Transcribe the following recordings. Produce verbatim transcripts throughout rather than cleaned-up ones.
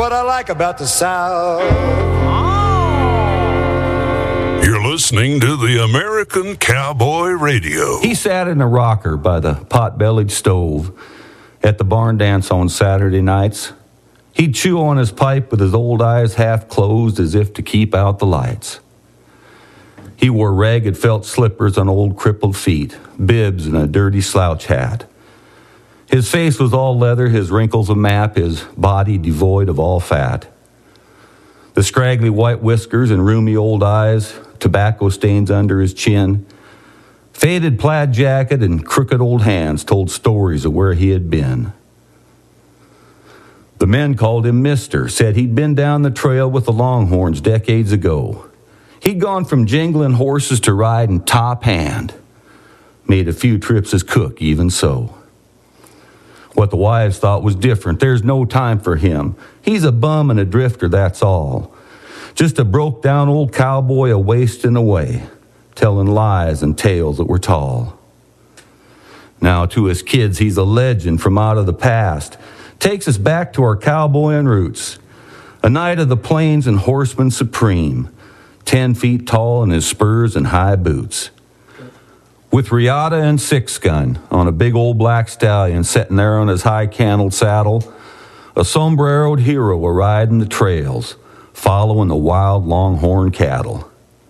what I like about the South. You're listening to the American Cowboy Radio. He sat in a rocker by the pot-bellied stove at the barn dance on Saturday nights. He'd chew on his pipe with his old eyes half closed as if to keep out the lights. He wore ragged felt slippers on old crippled feet, bibs and a dirty slouch hat. His face was all leather, his wrinkles a map, his body devoid of all fat. The scraggly white whiskers and rheumy old eyes, tobacco stains under his chin. Faded plaid jacket and crooked old hands told stories of where he had been. The men called him Mister, said he'd been down the trail with the Longhorns decades ago. He'd gone from jingling horses to riding top hand. Made a few trips as cook, even so. What the wives thought was different. There's no time for him. He's a bum and a drifter, that's all. Just a broke-down old cowboy a-wasting away, telling lies and tales that were tall. Now, to his kids, he's a legend from out of the past. Takes us back to our cowboying roots. A knight of the plains and horseman supreme, ten feet tall in his spurs and high boots. With riata and six-gun on a big old black stallion sitting there on his high-cantled saddle, a sombreroed hero a-riding the trails, following the wild longhorn cattle.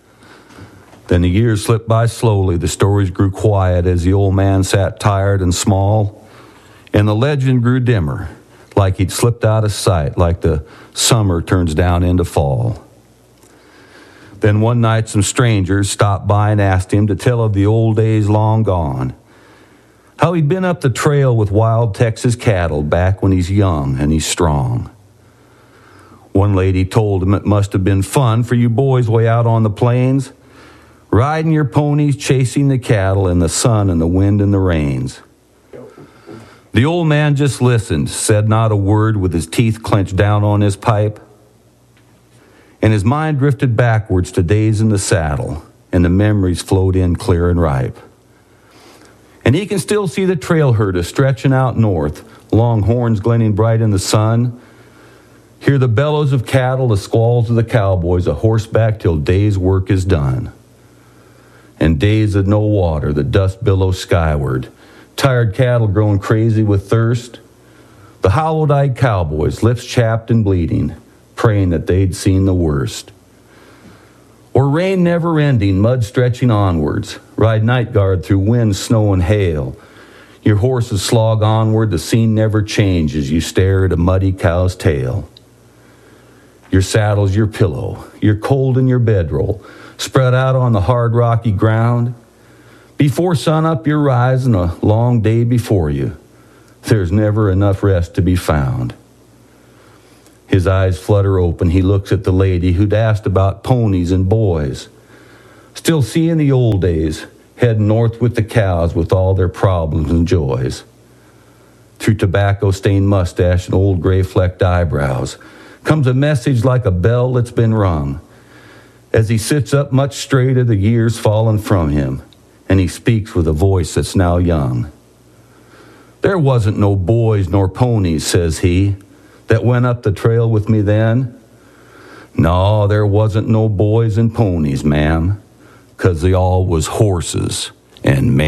Then the years slipped by slowly, the stories grew quiet as the old man sat tired and small, and the legend grew dimmer, like he'd slipped out of sight, like the summer turns down into fall. Then one night some strangers stopped by and asked him to tell of the old days long gone, how he'd been up the trail with wild Texas cattle back when he's young and he's strong. One lady told him it must have been fun for you boys way out on the plains, riding your ponies, chasing the cattle in the sun and the wind and the rains. The old man just listened, said not a word with his teeth clenched down on his pipe. And his mind drifted backwards to days in the saddle, and the memories flowed in clear and ripe. And he can still see the trail herder stretching out north, long horns gleaming bright in the sun. Hear the bellows of cattle, the squalls of the cowboys, a horseback till day's work is done. And days of no water, the dust billows skyward, tired cattle growing crazy with thirst. The hollow-eyed cowboys, lips chapped and bleeding, praying that they'd seen the worst. Or rain never-ending, mud stretching onwards, ride night guard through wind, snow, and hail. Your horses slog onward, the scene never changes, you stare at a muddy cow's tail. Your saddle's your pillow, you're cold in your bedroll, spread out on the hard rocky ground. Before sunup you're rising, a long day before you. There's never enough rest to be found. His eyes flutter open, he looks at the lady who'd asked about ponies and boys. Still seeing the old days, heading north with the cows with all their problems and joys. Through tobacco-stained mustache and old gray-flecked eyebrows comes a message like a bell that's been rung. As he sits up much straighter, the years fallen from him, and he speaks with a voice that's now young. There wasn't no boys nor ponies, says he, that went up the trail with me then. No, there wasn't no boys and ponies, ma'am, 'cause they all was horses and men.